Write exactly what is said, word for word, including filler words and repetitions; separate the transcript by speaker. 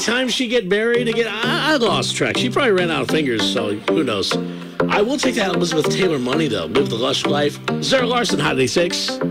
Speaker 1: time she get married again? I, I lost track. She probably ran out of fingers, so who knows? I will take that Elizabeth Taylor money, though. Live the lush life. Zara Larson, Hot eighty-six.